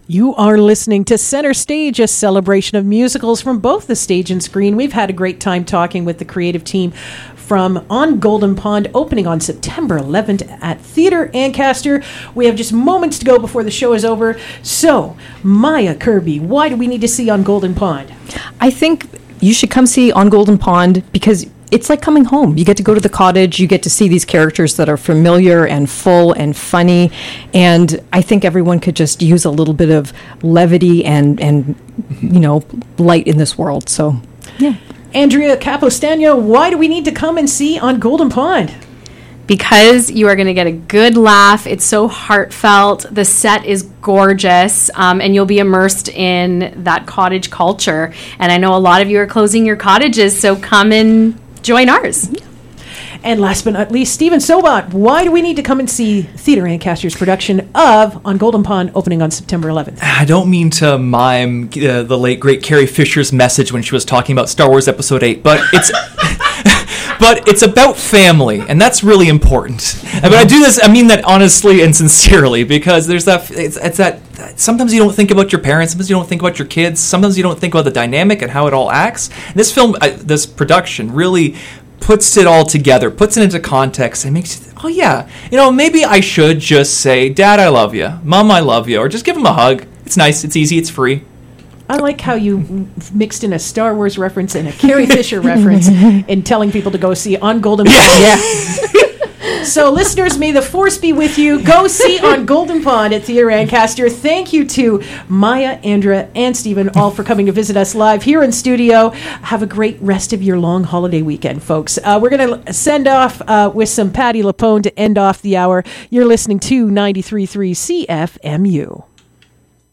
You are listening to Center Stage, a celebration of musicals from both the stage and screen. We've had a great time talking with the creative team from On Golden Pond, opening on September 11th at Theatre Ancaster. We have just moments to go before the show is over. So, Maya Kirby, why do we need to see On Golden Pond? I think you should come see On Golden Pond because it's like coming home. You get to go to the cottage. You get to see these characters that are familiar and full and funny. And I think everyone could just use a little bit of levity and light in this world. So, yeah. Andrea Capostagno, why do we need to come and see On Golden Pond? Because you are going to get a good laugh. It's so heartfelt. The set is gorgeous, and you'll be immersed in that cottage culture. And I know a lot of you are closing your cottages, so come and join ours. And last but not least, Stephen Sobot, why do we need to come and see Theatre Ancaster's production of On Golden Pond opening on September 11th? I don't mean to mime the late, great Carrie Fisher's message when she was talking about Star Wars Episode 8, but it's... But it's about family, and that's really important. But I mean that honestly and sincerely, because there's that, it's that sometimes you don't think about your parents, sometimes you don't think about your kids, sometimes you don't think about the dynamic and how it all acts. And this film, this production really puts it all together, puts it into context, and makes you, oh yeah, maybe I should just say, Dad, I love you, Mom, I love you, or just give them a hug. It's nice, it's easy, it's free. I like how you mixed in a Star Wars reference and a Carrie Fisher reference in telling people to go see On Golden Pond. Yeah. So, listeners, may the force be with you. Go see On Golden Pond at Theatre Ancaster. Thank you to Maya, Andrea, and Stephen all for coming to visit us live here in studio. Have a great rest of your long holiday weekend, folks. We're going to send off with some Patti LuPone to end off the hour. You're listening to 93.3 CFMU.